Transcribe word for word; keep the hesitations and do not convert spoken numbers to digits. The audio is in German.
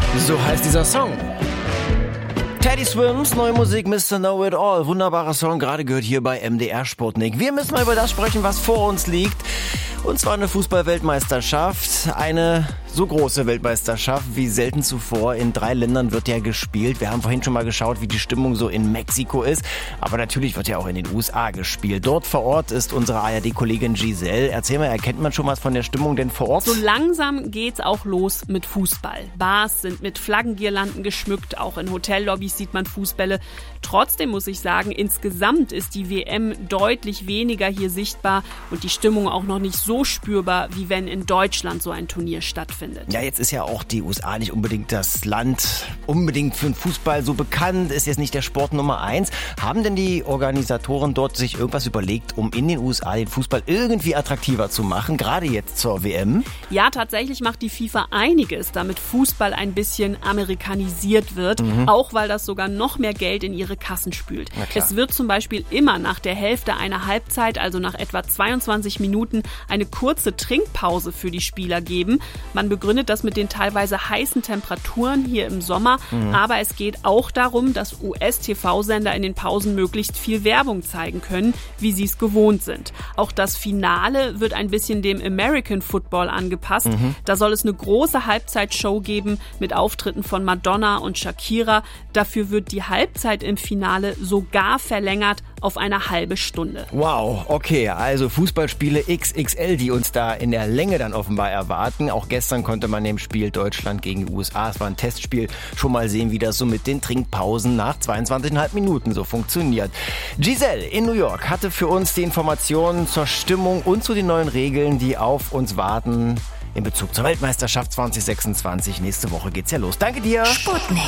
So heißt dieser Song. Teddy Swims, neue Musik, Mister Know It All. Wunderbarer Song, gerade gehört hier bei M D R Sputnik. Wir müssen mal über das sprechen, was vor uns liegt. Und zwar eine Fußball-Weltmeisterschaft. Eine so große Weltmeisterschaft wie selten zuvor. In drei Ländern wird ja gespielt. Wir haben vorhin schon mal geschaut, wie die Stimmung so in Mexiko ist. Aber natürlich wird ja auch in den U S A gespielt. Dort vor Ort ist unsere A R D-Kollegin Giselle. Erzähl mal, erkennt man schon was von der Stimmung denn vor Ort? So langsam geht's auch los mit Fußball. Bars sind mit Flaggengirlanden geschmückt. Auch in Hotellobbys sieht man Fußbälle. Trotzdem muss ich sagen, insgesamt ist die W M deutlich weniger hier sichtbar und die Stimmung auch noch nicht so spürbar, wie wenn in Deutschland so ein Turnier stattfindet. Ja, jetzt ist ja auch die U S A nicht unbedingt das Land unbedingt für den Fußball so bekannt, ist jetzt nicht der Sport Nummer eins. Haben denn die Organisatoren dort sich irgendwas überlegt, um in den U S A den Fußball irgendwie attraktiver zu machen, gerade jetzt zur W M? Ja, tatsächlich macht die FIFA einiges, damit Fußball ein bisschen amerikanisiert wird, mhm. auch weil das sogar noch mehr Geld in ihre Kassen spült. Es wird zum Beispiel immer nach der Hälfte einer Halbzeit, also nach etwa zweiundzwanzig Minuten, eine kurze Trinkpause für die Spieler geben. Man begründet das mit den teilweise heißen Temperaturen hier im Sommer, mhm. aber es geht auch darum, dass U S-T V-Sender in den Pausen möglichst viel Werbung zeigen können, wie sie es gewohnt sind. Auch das Finale wird ein bisschen dem American Football angepasst. Mhm. Da soll es eine große Halbzeitshow geben mit Auftritten von Madonna und Shakira. Dafür wird die Halbzeit im Finale sogar verlängert auf eine halbe Stunde. Wow, okay, also Fußballspiele X X L, die uns da in der Länge dann offenbar erwarten. Auch gestern konnte man im Spiel Deutschland gegen die U S A, es war ein Testspiel, schon mal sehen, wie das so mit den Trinkpausen nach zweiundzwanzig Komma fünf Minuten so funktioniert. Giselle in New York hatte für uns die Informationen zur Stimmung und zu den neuen Regeln, die auf uns warten in Bezug zur Weltmeisterschaft zwanzig sechsundzwanzig. Nächste Woche geht's ja los. Danke dir. Sputnik.